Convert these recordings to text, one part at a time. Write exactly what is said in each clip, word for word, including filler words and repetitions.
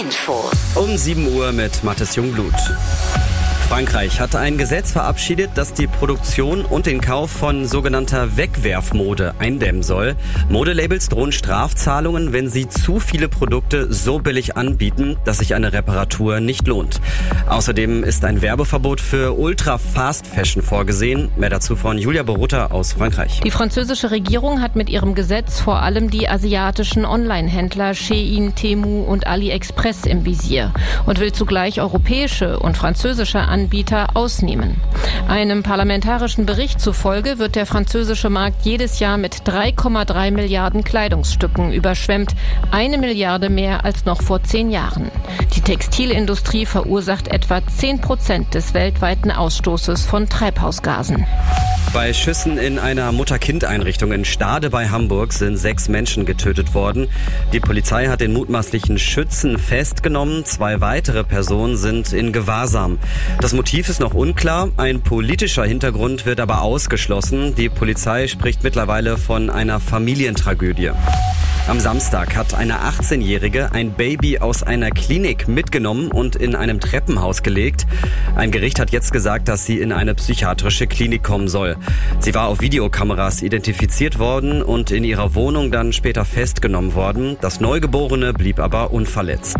Infos. Um sieben Uhr mit Mathis Jungblut. Frankreich hat ein Gesetz verabschiedet, das die Produktion und den Kauf von sogenannter Wegwerfmode eindämmen soll. Modelabels drohen Strafzahlungen, wenn sie zu viele Produkte so billig anbieten, dass sich eine Reparatur nicht lohnt. Außerdem ist ein Werbeverbot für Ultra-Fast-Fashion vorgesehen. Mehr dazu von Julia Borutta aus Frankreich. Die französische Regierung hat mit ihrem Gesetz vor allem die asiatischen Online-Händler Shein, Temu und AliExpress im Visier und will zugleich europäische und französische Anbieter Anbieter ausnehmen. Einem parlamentarischen Bericht zufolge wird der französische Markt jedes Jahr mit drei Komma drei Milliarden Kleidungsstücken überschwemmt, eine Milliarde mehr als noch vor zehn Jahren. Die Textilindustrie verursacht etwa zehn Prozent des weltweiten Ausstoßes von Treibhausgasen. Bei Schüssen in einer Mutter-Kind-Einrichtung in Stade bei Hamburg sind sechs Menschen getötet worden. Die Polizei hat den mutmaßlichen Schützen festgenommen. Zwei weitere Personen sind in Gewahrsam. Das Motiv ist noch unklar. Ein politischer Hintergrund wird aber ausgeschlossen. Die Polizei spricht mittlerweile von einer Familientragödie. Am Samstag hat eine achtzehnjährige ein Baby aus einer Klinik mitgenommen und in einem Treppenhaus gelegt. Ein Gericht hat jetzt gesagt, dass sie in eine psychiatrische Klinik kommen soll. Sie war auf Videokameras identifiziert worden und in ihrer Wohnung dann später festgenommen worden. Das Neugeborene blieb aber unverletzt.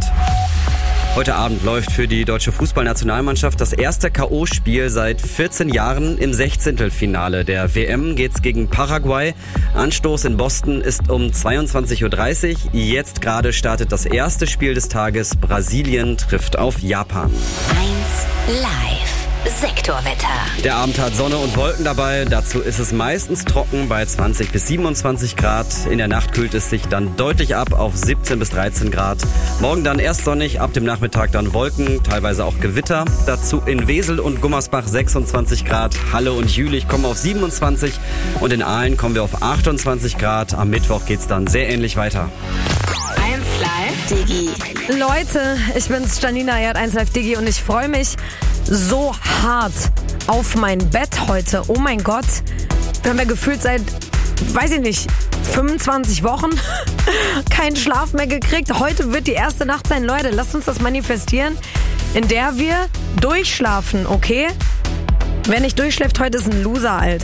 Heute Abend läuft für die deutsche Fußballnationalmannschaft das erste K O-Spiel seit vierzehn Jahren. Im Sechzehntelfinale der W M geht's gegen Paraguay. Anstoß in Boston ist um zweiundzwanzig Uhr dreißig. Jetzt gerade startet das erste Spiel des Tages. Brasilien trifft auf Japan. eins live. Sektorwetter. Der Abend hat Sonne und Wolken dabei. Dazu ist es meistens trocken bei zwanzig bis siebenundzwanzig Grad. In der Nacht kühlt es sich dann deutlich ab auf siebzehn bis dreizehn Grad. Morgen dann erst sonnig, ab dem Nachmittag dann Wolken, teilweise auch Gewitter. Dazu in Wesel und Gummersbach sechsundzwanzig Grad. Halle und Jülich kommen auf siebenundzwanzig und in Aalen kommen wir auf achtundzwanzig Grad. Am Mittwoch geht's dann sehr ähnlich weiter. eins live Digi. Leute, ich bin's, Janina, ihr hört eins live Digi und ich freue mich so hart auf mein Bett heute. Oh mein Gott. Wir haben ja gefühlt seit, weiß ich nicht, fünfundzwanzig Wochen keinen Schlaf mehr gekriegt. Heute wird die erste Nacht sein. Leute, lasst uns das manifestieren, in der wir durchschlafen, okay? Wer nicht durchschläft, heute ist ein Loser, Alter.